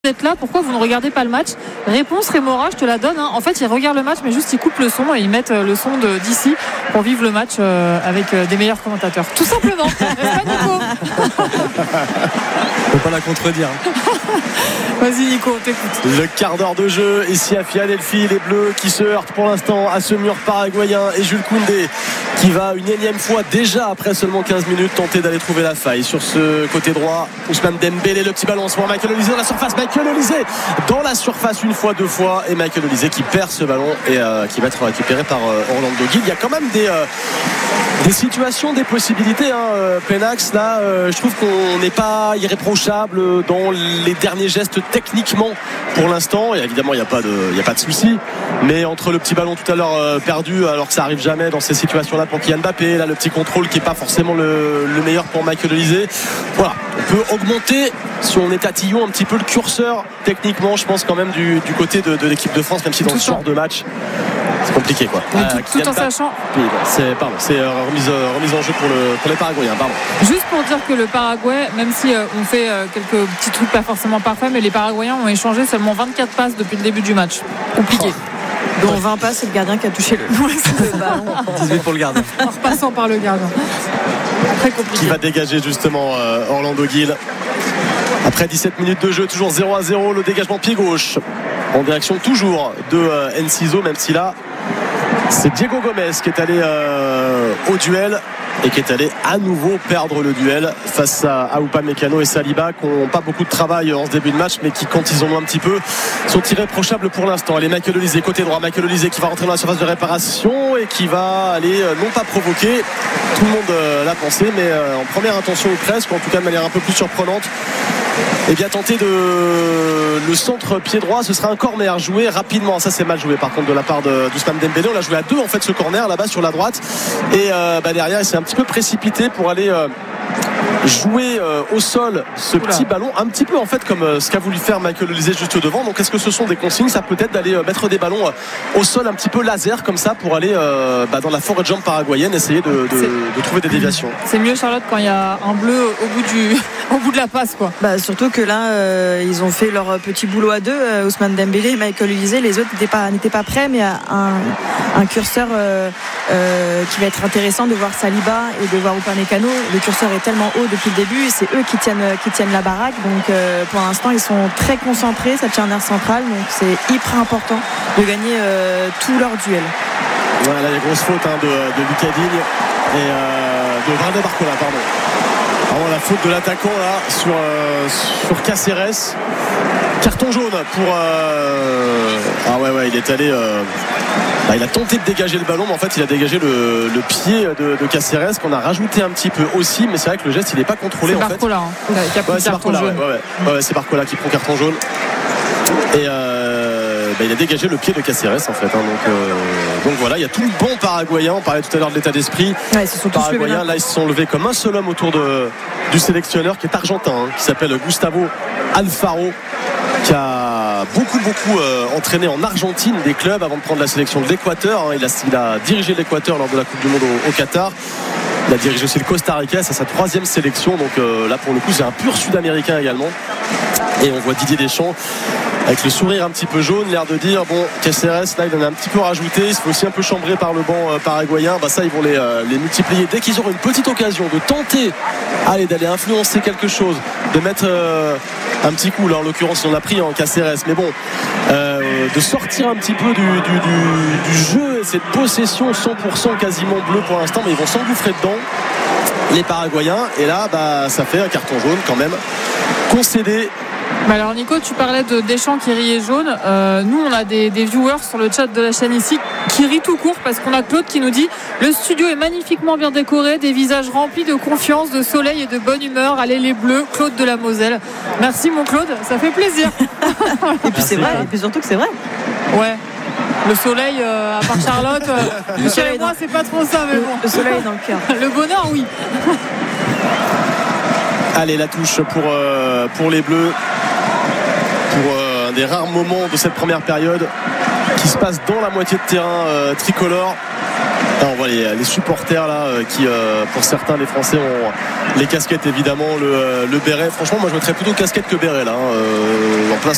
êtes là, pourquoi vous ne regardez pas le match? Réponse Rémora, je te la donne. En fait, ils regardent le match, mais juste ils coupent le son et ils mettent le son d'ici pour vivre le match avec des meilleurs commentateurs. Tout simplement. N'est-ce pas, Nico? Faut pas la contredire. Vas-y, Nico, on t'écoute. Le quart d'heure de jeu ici à Philadelphie, les Bleus qui se heurtent pour l'instant à ce mur paraguayen et Jules Koundé qui va une énième fois déjà après seulement 15 minutes tenter d'aller trouver la faille sur ce côté droit. Ousmane Dembélé, le petit ballon pour Michael Olise dans la surface. Michael Olise dans la surface une fois, deux fois, et Michael Olise qui perd ce ballon et qui va être récupéré par Orlando Guild. Il y a quand même des situations, des possibilités, Penax là, je trouve qu'on n'est pas irréprochable dans les derniers gestes techniquement pour l'instant, et évidemment il n'y a pas de souci, mais entre le petit ballon tout à l'heure perdu alors que ça arrive jamais dans ces situations là pour Kylian Mbappé, là le petit contrôle qui n'est pas forcément le meilleur pour Michael Olise, voilà, on peut augmenter si on est tatillon un petit peu le curseur techniquement, je pense quand même du côté de l'équipe de France, même si dans ce genre de match c'est compliqué quoi. Tout en sachant. C'est remise en jeu pour les Paraguayens. Pardon. Juste pour dire que le Paraguay, même si on fait quelques petits trucs pas forcément parfaits, mais les Paraguayens ont échangé seulement 24 passes depuis le début du match. Compliqué. Dont 20 passes, c'est le gardien qui a touché le ballon. 18 pour le gardien. En repassant par le gardien. Très compliqué. Qui va dégager justement Orlando Guild. Après 17 minutes de jeu, toujours 0-0, le dégagement pied gauche en direction toujours de Enciso, même si là c'est Diego Gomez qui est allé au duel et qui est allé à nouveau perdre le duel face à Upamecano et Saliba, qui n'ont pas beaucoup de travail en ce début de match, mais qui, quand ils en ont un petit peu, sont irréprochables pour l'instant. Allez, Michael Olise côté droit, Michael Olise qui va rentrer dans la surface de réparation et qui va aller non pas provoquer, tout le monde l'a pensé, mais en première intention ou presque, en tout cas de manière un peu plus surprenante, et bien tenter le centre pied droit. Ce sera un corner joué rapidement, ça c'est mal joué par contre de la part d'Ousmane Dembélé. On l'a joué à deux en fait, ce corner là-bas sur la droite, et derrière il s'est un petit peu précipité pour aller jouer au sol ce petit ballon, un petit peu en fait comme ce qu'a voulu faire Michael Olise juste devant. Donc est-ce que ce sont des consignes? Ça peut être d'aller mettre des ballons au sol un petit peu laser comme ça pour aller dans la forêt de jambes paraguayenne, essayer de trouver des déviations. C'est mieux, Charlotte, quand il y a un bleu au bout de la passe quoi. Surtout que là ils ont fait leur petit boulot à deux, Ousmane Dembélé et Michael Olise. Les autres n'étaient pas prêts, mais un curseur qui va être intéressant de voir Saliba et de voir Upamecano. Le curseur est tellement haut depuis le début, c'est eux qui tiennent la baraque, donc pour l'instant ils sont très concentrés, ça tient un air central, donc c'est hyper important de gagner tous leurs duels. Voilà, il y a grosse faute de Lucas Digne et de Varda Barcola, pardon. Alors, la faute de l'attaquant là sur Cáceres, carton jaune pour il est allé il a tenté de dégager le ballon, mais en fait il a dégagé le pied de Cáceres, qu'on a rajouté un petit peu aussi, mais c'est vrai que le geste il n'est pas contrôlé. C'est Barcola qui a pris carton jaune. C'est Barcola qui prend carton jaune et il a dégagé le pied de Cáceres en fait, donc voilà, il y a tout le bon paraguayen. On parlait tout à l'heure de l'état d'esprit paraguayen, là ils se sont levés comme un seul homme autour du sélectionneur qui est argentin, qui s'appelle Gustavo Alfaro, qui a beaucoup entraîné en Argentine des clubs avant de prendre la sélection de l'Équateur. Il a dirigé l'Équateur lors de la Coupe du Monde au Qatar. Il a dirigé aussi le Costa Rica, c'est sa 3e sélection, donc là pour le coup c'est un pur sud-américain également. Et on voit Didier Deschamps avec le sourire un petit peu jaune, l'air de dire Cáceres là il en a un petit peu rajouté, il se fait aussi un peu chambrer par le banc paraguayen. Ça ils vont les multiplier dès qu'ils auront une petite occasion de tenter d'aller influencer quelque chose, de mettre un petit coup, là en l'occurrence on a pris en Cáceres, mais de sortir un petit peu du jeu et cette possession 100% quasiment bleue pour l'instant, mais ils vont s'engouffrer dedans les Paraguayens, et là ça fait un carton jaune quand même concédé. Alors Nico, tu parlais de Deschamps qui riait jaune. Nous on a des viewers sur le chat de la chaîne ici qui rient tout court parce qu'on a Claude qui nous dit: le studio est magnifiquement bien décoré, des visages remplis de confiance, de soleil et de bonne humeur. Allez les Bleus. Claude de la Moselle. Merci mon Claude, ça fait plaisir. Et puis c'est vrai, et puis surtout que c'est vrai. Ouais. Le soleil, à part Charlotte, le soleil, moi c'est pas trop ça, mais bon. Le soleil dans le cœur. Le bonheur, oui. Allez, la touche pour les Bleus, pour un des rares moments de cette première période qui se passe dans la moitié de terrain tricolore. Là, on voit les supporters là qui pour certains les Français ont les casquettes évidemment, le béret. Franchement moi je mettrais plutôt casquette que béret là, en plein